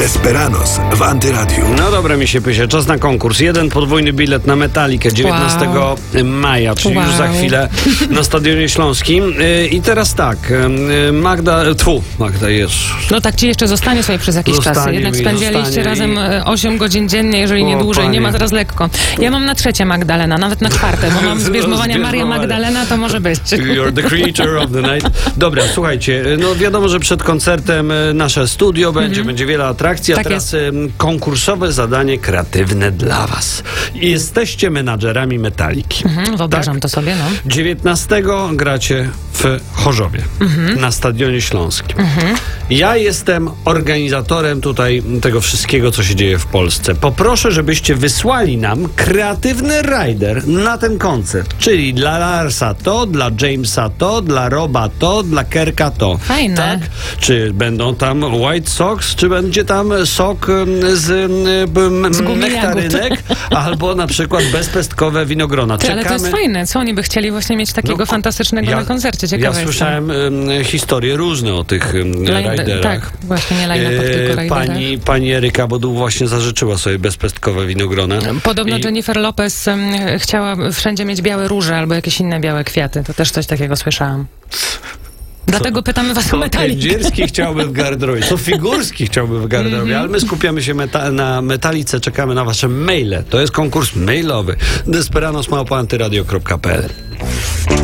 Desperados w Antyradiu. No dobra, mi się pysie. Czas na konkurs. 1 podwójny bilet na Metalikę 19 maja, czyli już za chwilę na Stadionie Śląskim. I teraz tak, Magda jest. No tak ci jeszcze zostanie sobie przez jakiś czas. Jednak spędziliście razem 8 godzin dziennie, jeżeli nie dłużej. Panie. Nie ma teraz lekko. Ja mam na 3 Magdalena, nawet na 4, bo mam zbierzmowania Maria Magdalena, to może być. You're the creature of the night. Dobra, słuchajcie, no wiadomo, że przed koncertem nasze studio będzie wiele atrakcji, a Tak teraz konkursowe zadanie kreatywne dla was. Jesteście menadżerami Metaliki. Wyobrażam to sobie, no. 19 gracie w Chorzowie, na Stadionie Śląskim. Ja jestem organizatorem tutaj tego wszystkiego, co się dzieje w Polsce. Poproszę, żebyście wysłali nam kreatywny rider na ten koncert. Czyli dla Larsa to, dla Jamesa to, dla Roba to, dla Kerka to. Fajne. Tak? Czy będą tam White Sox, czy będzie tam sok z nektarynek, albo na przykład bezpestkowe winogrona. Ale to jest fajne. Co oni by chcieli właśnie mieć takiego fantastycznego na koncercie? Ciekawe ja słyszałem historie różne o tych riderach. Tak, właśnie nie line-up, tylko riderach. Pani Eryka Bodu właśnie zażyczyła sobie bezpestkowe winogrona. Podobno Jennifer Lopez chciała wszędzie mieć białe róże albo jakieś inne białe kwiaty. To też coś takiego słyszałam. Dlatego pytamy was o Metalikę. Kędzierski chciałby w garderobie, co Figurski chciałby w garderobie, ale my skupiamy się na Metalice, czekamy na wasze maile. To jest konkurs mailowy. desperados@antyradio.pl